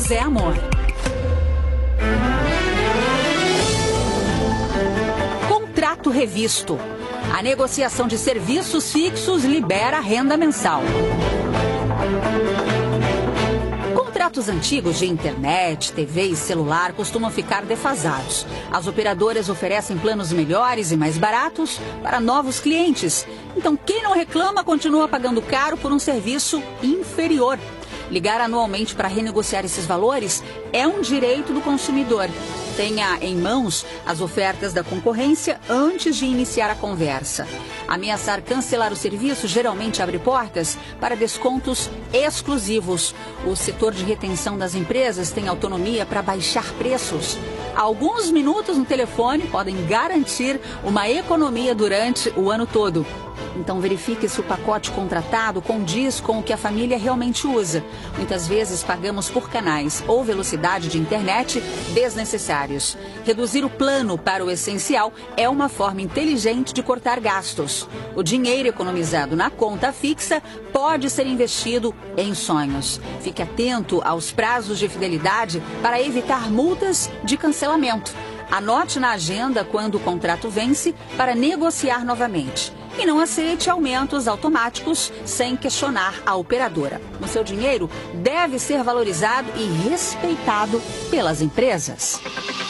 Deus é amor. Contrato revisto. A negociação de serviços fixos libera renda mensal. Contratos antigos de internet, TV e celular costumam ficar defasados. As operadoras oferecem planos melhores e mais baratos para novos clientes. Então, quem não reclama continua pagando caro por um serviço inferior. Ligar anualmente para renegociar esses valores é um direito do consumidor. Tenha em mãos as ofertas da concorrência antes de iniciar a conversa. Ameaçar cancelar o serviço geralmente abre portas para descontos exclusivos. O setor de retenção das empresas tem autonomia para baixar preços. Alguns minutos no telefone podem garantir uma economia durante o ano todo. Então verifique se o pacote contratado condiz com o que a família realmente usa. Muitas vezes pagamos por canais ou velocidade de internet desnecessários. Reduzir o plano para o essencial é uma forma inteligente de cortar gastos. O dinheiro economizado na conta fixa pode ser investido em sonhos. Fique atento aos prazos de fidelidade para evitar multas de cancelamento. Anote na agenda quando o contrato vence para negociar novamente. E não aceite aumentos automáticos sem questionar a operadora. O seu dinheiro deve ser valorizado e respeitado pelas empresas.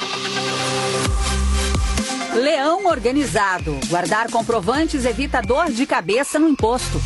Leão organizado. Guardar comprovantes evita dor de cabeça no imposto.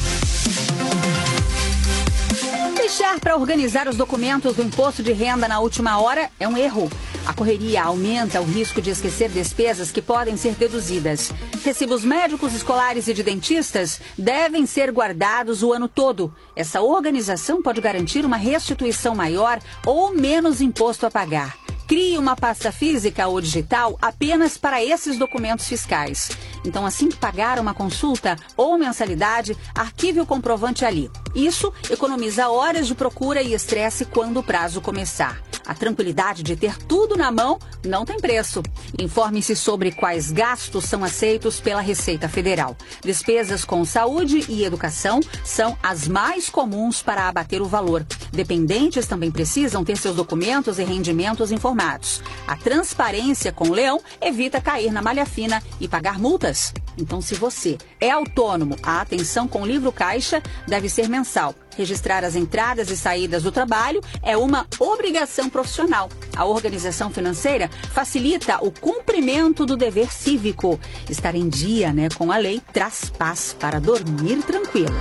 Deixar para organizar os documentos do imposto de renda na última hora é um erro. A correria aumenta o risco de esquecer despesas que podem ser deduzidas. Recibos médicos, escolares e de dentistas devem ser guardados o ano todo. Essa organização pode garantir uma restituição maior ou menos imposto a pagar. Crie uma pasta física ou digital apenas para esses documentos fiscais. Então, assim que pagar uma consulta ou mensalidade, arquive o comprovante ali. Isso economiza horas de procura e estresse quando o prazo começar. A tranquilidade de ter tudo na mão não tem preço. Informe-se sobre quais gastos são aceitos pela Receita Federal. Despesas com saúde e educação são as mais comuns para abater o valor. Dependentes também precisam ter seus documentos e rendimentos informados. A transparência com o Leão evita cair na malha fina e pagar multas. Então, se você é autônomo, a atenção com o livro caixa deve ser mensal. Registrar as entradas e saídas do trabalho é uma obrigação profissional. A organização financeira facilita o cumprimento do dever cívico. Estar em dia, com a lei traz paz para dormir tranquilo.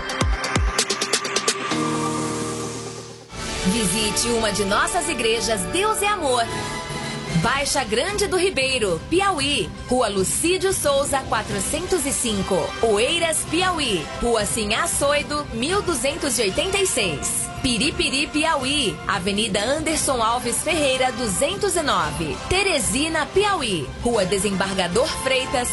Visite uma de nossas igrejas Deus é Amor. Baixa Grande do Ribeiro, Piauí. Rua Lucídio Souza, 405. Oeiras, Piauí. Rua Sinhá Soido, 1286. Piripiri, Piauí. Avenida Anderson Alves Ferreira, 209. Teresina, Piauí. Rua Desembargador Freitas,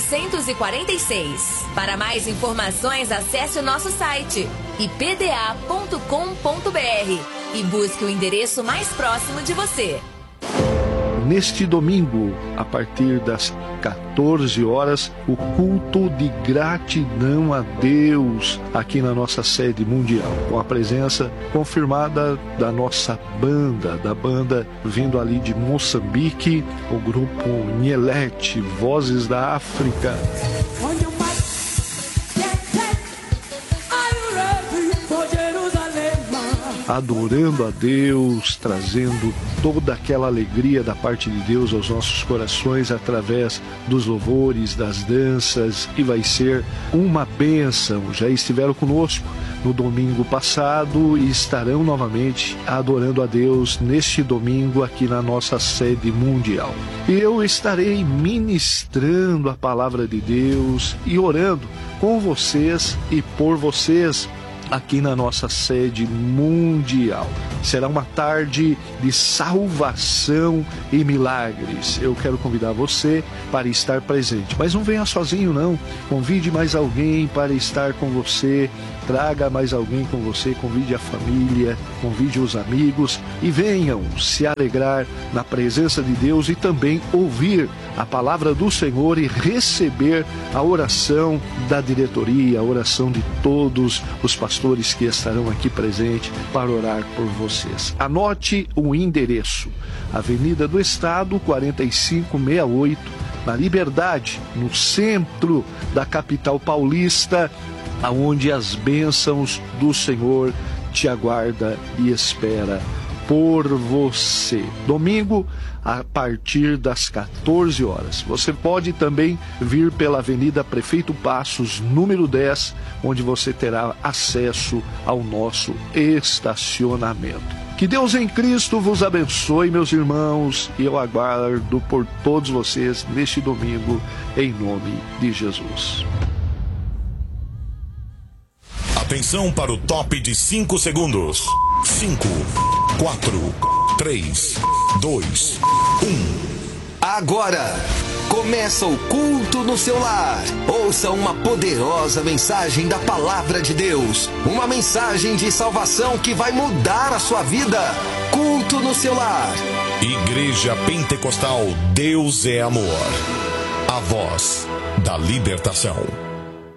846. Para mais informações, acesse o nosso site ipda.com.br e busque o endereço mais próximo de você. Neste domingo, a partir das 14 horas, o culto de gratidão a Deus aqui na nossa sede mundial, com a presença confirmada da nossa banda, vindo ali de Moçambique, o grupo Nielete, Vozes da África. Adorando a Deus, trazendo toda aquela alegria da parte de Deus aos nossos corações através dos louvores, das danças, e vai ser uma bênção. Já estiveram conosco no domingo passado e estarão novamente adorando a Deus neste domingo aqui na nossa sede mundial. Eu estarei ministrando a palavra de Deus e orando com vocês e por vocês aqui na nossa sede mundial. Será uma tarde de salvação e milagres. Eu quero convidar você para estar presente, mas não venha sozinho não. Convide mais alguém para estar com você traga mais alguém com você, convide a família, convide os amigos e venham se alegrar na presença de Deus e também ouvir a palavra do Senhor e receber a oração da diretoria, a oração de todos os pastores que estarão aqui presentes para orar por vocês. Anote o endereço: Avenida do Estado, 4568, na Liberdade, no centro da capital paulista, aonde as bênçãos do Senhor te aguarda e espera por você. Domingo, a partir das 14 horas. Você pode também vir pela Avenida Prefeito Passos, número 10, onde você terá acesso ao nosso estacionamento. Que Deus em Cristo vos abençoe, meus irmãos, e eu aguardo por todos vocês neste domingo, em nome de Jesus. Atenção para o top de 5 segundos. 5, 4, 3, 2, 1. Agora começa o culto no seu lar. Ouça uma poderosa mensagem da Palavra de Deus. Uma mensagem de salvação que vai mudar a sua vida. Culto no seu lar. Igreja Pentecostal Deus é Amor. A voz da libertação.